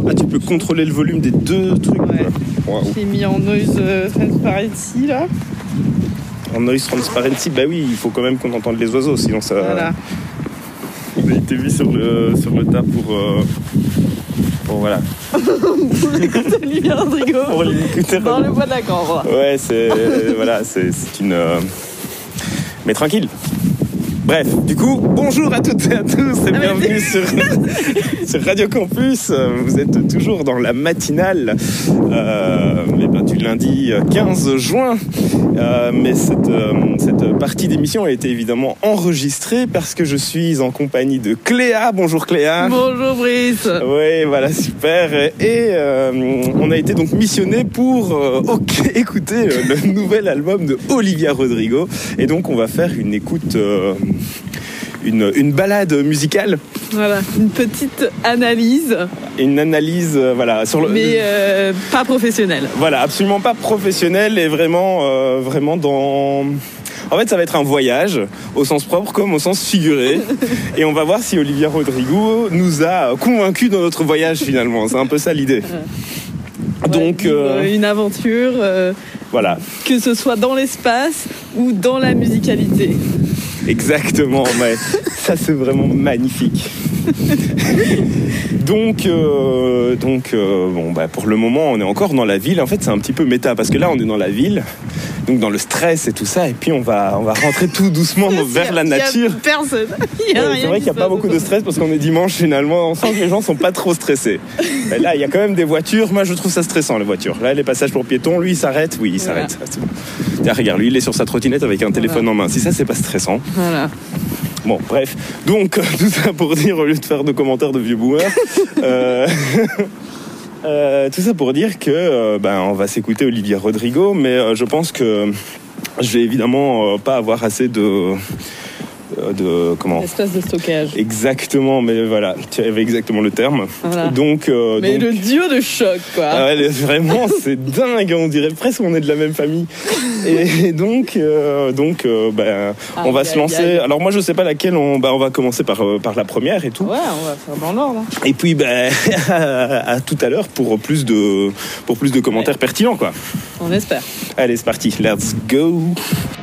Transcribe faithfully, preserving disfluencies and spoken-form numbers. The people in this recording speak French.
Ah, tu peux contrôler le volume des deux trucs. Ouais. Wow. J'ai mis en noise euh, transparency là. En noise transparency, bah oui, il faut quand même qu'on entende les oiseaux, sinon ça. Voilà. On a été mis sur le, sur le tas pour. Euh, pour voilà. Pour écouter Olivia Rodrigo. Pour l'écouter. Dans le bois de la Cambre. Ouais, c'est. voilà, c'est, c'est une. Euh... Mais tranquille. Bref, du coup, bonjour à toutes et à tous et ah bienvenue sur, sur Radio Campus. Vous êtes toujours dans la matinale euh, mais ben, du lundi quinze juin. Euh, mais cette, euh, cette partie d'émission a été évidemment enregistrée parce que je suis en compagnie de Cléa. Bonjour Cléa. Bonjour Brice. Oui, voilà, super. Et euh, on a été donc missionné pour euh, okay, écouter euh, le nouvel album de Olivia Rodrigo. Et donc on va faire une écoute... Euh, Une, une balade musicale. Voilà, une petite analyse. Une analyse, euh, voilà. Sur le, mais euh, pas professionnelle. Voilà, absolument pas professionnelle et vraiment, euh, vraiment dans... En fait, ça va être un voyage, au sens propre comme au sens figuré. Et on va voir si Olivia Rodrigo nous a convaincus dans notre voyage, finalement. C'est un peu ça l'idée. Ouais, donc euh... une aventure, euh, voilà. Que ce soit dans l'espace ou dans la musicalité. Exactement, mais ça c'est vraiment magnifique. donc, euh, donc euh, bon, bah, pour le moment, on est encore dans la ville. En fait, c'est un petit peu méta parce que là, on est dans la ville, donc dans le stress et tout ça, et puis on va, on va rentrer tout doucement vers la nature. Il y a personne. Il y a ouais, rien c'est vrai qu'il n'y a pas beaucoup de stress parce qu'on est dimanche finalement. On sent que les gens sont pas trop stressés. Mais là, il y a quand même des voitures. Moi, je trouve ça stressant les voitures. Là, les passages pour piétons, lui, il s'arrête. Oui, il voilà. s'arrête. C'est bon. Tiens, regarde, lui, il est sur sa trottinette avec un téléphone voilà. en main. Si ça, c'est pas stressant. Voilà. Bon, bref. Donc, tout ça pour dire, au lieu de faire de commentaires de vieux boomers, euh, euh, tout ça pour dire que, euh, ben, on va s'écouter Olivia Rodrigo, mais euh, je pense que je vais évidemment euh, pas avoir assez de... de comment espace de stockage. Exactement, mais voilà, tu avais exactement le terme. Voilà. Donc, euh, mais donc... le duo de choc, quoi. Ah ouais, vraiment, c'est dingue. On dirait presque qu'on est de la même famille. Et donc, euh, donc, euh, ben, ah, on va se lancer. Aïe. Alors moi, je sais pas laquelle. On, ben, on va commencer par euh, par la première et tout. Ouais, on va faire dans l'ordre. Et puis, ben, à, à tout à l'heure pour plus de pour plus de commentaires ouais. pertinents, quoi. On espère. Allez, c'est parti. Let's go.